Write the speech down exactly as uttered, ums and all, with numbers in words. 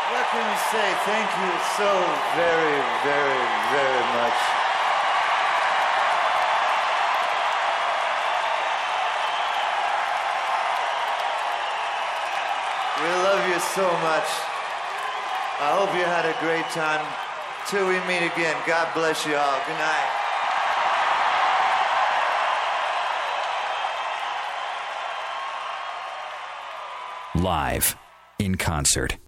What can we say? Thank you so very, very, very much. We love you so much. I hope you had a great time. Till we meet again, God bless you all. Good night. Live in concert.